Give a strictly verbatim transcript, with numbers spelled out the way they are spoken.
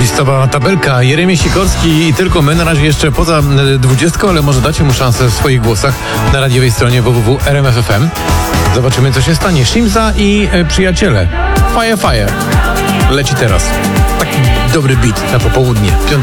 Listowa tabelka. Jeremy Sikorski i tylko my. Na razie jeszcze poza dwudziestką, ale może dacie mu szansę w swoich głosach na radiowej stronie w w w kropka r m f kropka f m. Zobaczymy, co się stanie. Shimza i e, przyjaciele. Fire Fire. Leci teraz. Taki dobry beat na popołudnie. Piątego